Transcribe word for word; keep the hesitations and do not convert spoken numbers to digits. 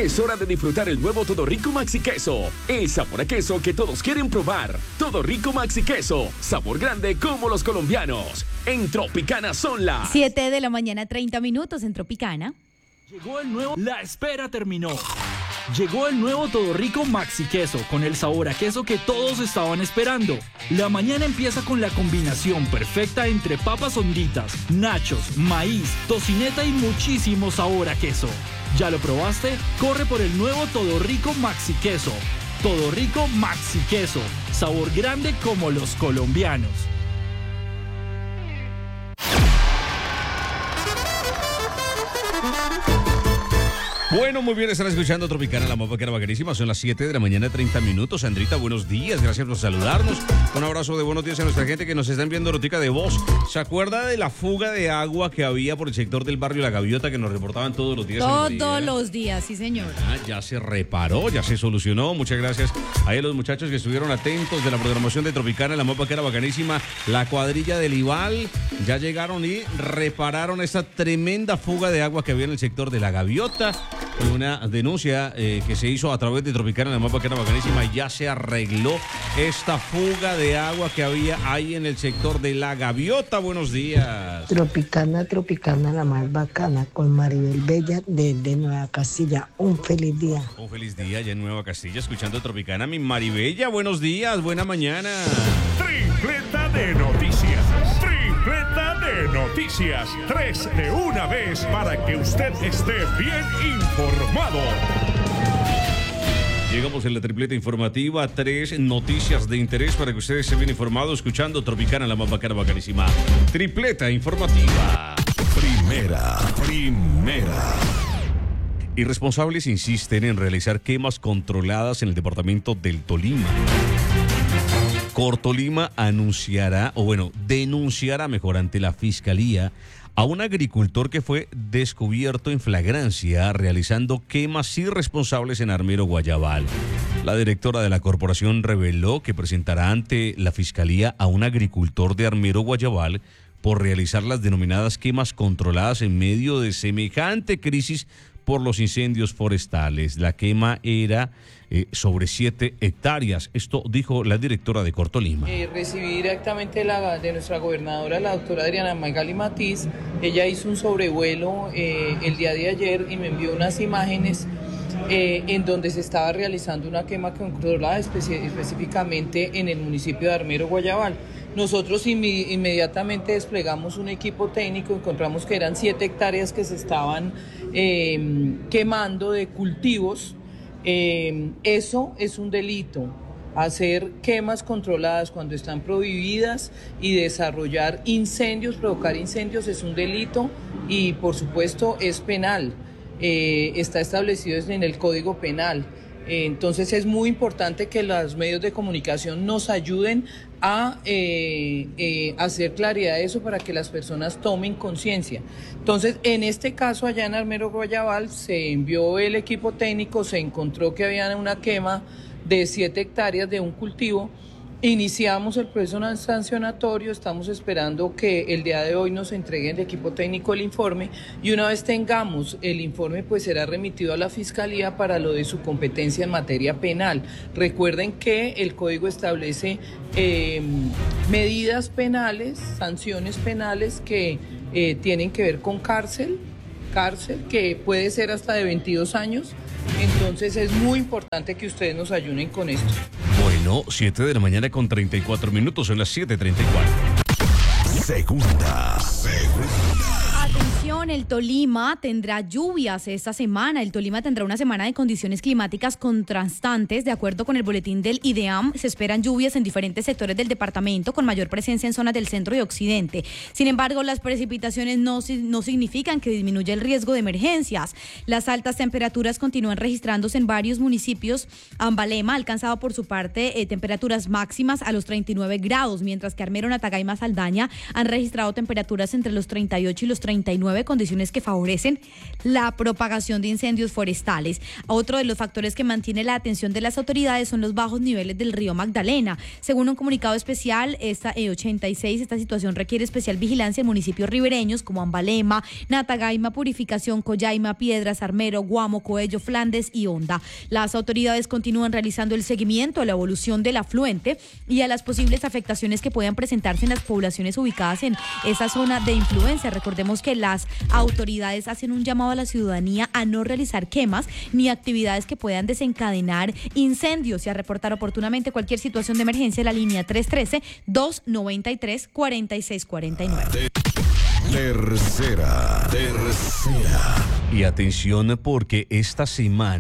Es hora de disfrutar el nuevo Todo Rico Maxi Queso. El sabor a queso que todos quieren probar. Todo Rico Maxi Queso. Sabor grande como los colombianos. En Tropicana son las siete de la mañana, treinta minutos en Tropicana. Llegó el nuevo... La espera terminó. Llegó el nuevo Todo Rico Maxi Queso, con el sabor a queso que todos estaban esperando. La mañana empieza con la combinación perfecta entre papas honditas, nachos, maíz, tocineta y muchísimo sabor a queso. ¿Ya lo probaste? Corre por el nuevo Todo Rico Maxi Queso. Todo Rico Maxi Queso, sabor grande como los colombianos. Bueno, muy bien, están escuchando Tropicana, la mopa que era bacanísima. Son las siete de la mañana, treinta minutos. Sandrita, buenos días, gracias por saludarnos. Un abrazo de buenos días a nuestra gente que nos está enviando notica de voz. ¿Se acuerda de la fuga de agua que había por el sector del barrio La Gaviota que nos reportaban todos los días? Todos los días, sí señor. Ah, ya se reparó, ya se solucionó. Muchas gracias a los muchachos que estuvieron atentos de la programación de Tropicana, la mopa que era bacanísima. La cuadrilla del Ibal ya llegaron y repararon esa tremenda fuga de agua que había en el sector de La Gaviota. Una denuncia eh, que se hizo a través de Tropicana, la mapa que era bacanísima, y ya se arregló esta fuga de agua que había ahí en el sector de La Gaviota. Buenos días. Tropicana, Tropicana, la más bacana, con Maribel Bella desde Nueva Castilla. Un feliz día. Un feliz día allá en Nueva Castilla, escuchando Tropicana. Mi Maribella, buenos días, buena mañana. Tripleta de noticias. Tripleta de noticias. Tres de una vez para que usted esté bien informado. Llegamos en la tripleta informativa, tres noticias de interés para que ustedes se bien informados, escuchando Tropicana, la más bacana, bacanísima. Tripleta informativa. Primera, primera. Irresponsables insisten en realizar quemas controladas en el departamento del Tolima. Cortolima anunciará, o bueno, denunciará mejor ante la Fiscalía a un agricultor que fue descubierto en flagrancia realizando quemas irresponsables en Armero, Guayabal. La directora de la corporación reveló que presentará ante la Fiscalía a un agricultor de Armero, Guayabal por realizar las denominadas quemas controladas en medio de semejante crisis por los incendios forestales. La quema era eh, sobre siete hectáreas. Esto dijo la directora de Cortolima. Eh, recibí directamente la, de nuestra gobernadora, la doctora Adriana Magali Matiz. Ella hizo un sobrevuelo eh, el día de ayer y me envió unas imágenes eh, en donde se estaba realizando una quema controlada especi- específicamente en el municipio de Armero, Guayabal. Nosotros inmi- inmediatamente desplegamos un equipo técnico, encontramos que eran siete hectáreas que se estaban eh, quemando de cultivos. Eh, eso es un delito, hacer quemas controladas cuando están prohibidas y desarrollar incendios, provocar incendios es un delito y por supuesto es penal, eh, está establecido en el Código Penal. Entonces es muy importante que los medios de comunicación nos ayuden a eh, eh, hacer claridad de eso para que las personas tomen conciencia. Entonces, en este caso, allá en Armero, Guayabal, se envió el equipo técnico, se encontró que había una quema de siete hectáreas de un cultivo. Iniciamos el proceso sancionatorio, estamos esperando que el día de hoy nos entreguen el equipo técnico el informe y una vez tengamos el informe pues será remitido a la Fiscalía para lo de su competencia en materia penal. Recuerden que el Código establece eh, medidas penales, sanciones penales que eh, tienen que ver con cárcel, cárcel que puede ser hasta de veintidós años, entonces es muy importante que ustedes nos ayuden con esto. Bueno, siete de la mañana con treinta y cuatro minutos, son las siete treinta y cuatro. Segunda, segunda. Atención, el Tolima tendrá lluvias esta semana. El Tolima tendrá una semana de condiciones climáticas contrastantes. De acuerdo con el boletín del IDEAM, se esperan lluvias en diferentes sectores del departamento, con mayor presencia en zonas del centro y occidente. Sin embargo, las precipitaciones no, no significan que disminuya el riesgo de emergencias. Las altas temperaturas continúan registrándose en varios municipios. Ambalema ha alcanzado por su parte eh, temperaturas máximas a los treinta y nueve grados, mientras que Armero, Natagay y Saldaña han registrado temperaturas entre los treinta y ocho y los treinta y nueve, con condiciones que favorecen la propagación de incendios forestales. Otro de los factores que mantiene la atención de las autoridades son los bajos niveles del río Magdalena. Según un comunicado especial, esta E ochenta y seis, esta situación requiere especial vigilancia en municipios ribereños como Ambalema, Natagaima, Purificación, Collaima, Piedras, Armero, Guamo, Coello, Flandes y Honda. Las autoridades continúan realizando el seguimiento a la evolución del afluente y a las posibles afectaciones que puedan presentarse en las poblaciones ubicadas en esa zona de influencia. Recordemos que las autoridades hacen un llamado a la ciudadanía a no realizar quemas ni actividades que puedan desencadenar incendios y a reportar oportunamente cualquier situación de emergencia. La línea tres uno tres, dos nueve tres, cuatro seis cuatro nueve. Tercera, tercera. Y atención porque esta semana